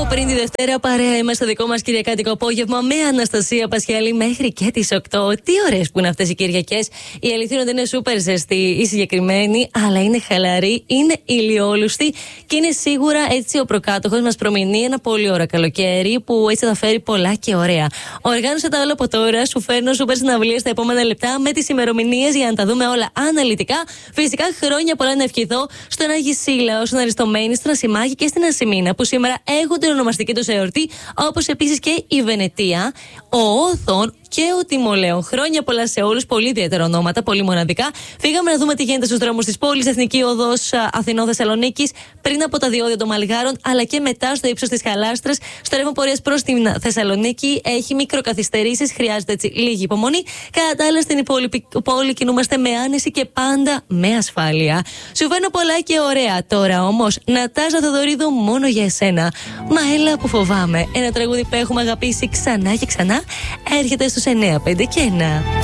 Από πριν τη Δευτέρα, παρέα είμαστε στο δικό μας κυριακάτικο απόγευμα με Αναστασία Πασχαλή μέχρι και τις 8. Τι ωραίες που είναι αυτές οι Κυριακές. Η αλήθεια είναι ότι είναι σούπερ ζεστή η συγκεκριμένη, αλλά είναι χαλαρή, είναι ηλιόλουστη και είναι σίγουρα έτσι ο προκάτοχος μας προμηνεί ένα πολύ ωραίο καλοκαίρι που έτσι θα φέρει πολλά και ωραία. Οργάνωσε τα όλα από τώρα, σου φέρνω σούπερ συναυλίες στα επόμενα λεπτά με τις ημερομηνίες για να τα δούμε όλα αναλυτικά. Φυσικά χρόνια πολλά να ευχηθώ στον Άγη Σύλλαο, στον Αριστομένη, στον Ασημάκη και στην Ασημίνα που σήμερα έχουν την ονομαστική τους εορτή, όπως επίσης και η Βενετία, ο Όθων και ο Τιμολέων. Χρόνια πολλά σε όλους, πολύ ιδιαίτερα ονόματα, πολύ μοναδικά. Φύγαμε να δούμε τι γίνεται στους δρόμους της πόλης, Εθνική Οδός Αθηνών-Θεσσαλονίκης, πριν από τα διόδια των Μαλγάρων, αλλά και μετά στο ύψος της Χαλάστρας. Στο ρεύμα πορείας προς την Θεσσαλονίκη έχει μικροκαθυστερήσεις, χρειάζεται έτσι λίγη υπομονή. Κατά τα άλλα, στην πόλη κινούμαστε με άνεση και πάντα με ασφάλεια. Σου φαίνω πολλά και ωραία. Τώρα όμως, Νατάσα Θοδωρίδου, μόνο για εσένα. Μα έλα που φοβάμαι. Ένα τραγούδι που έχουμε αγαπήσει ξανά και ξανά έρχεται στους 9, 5 και 1.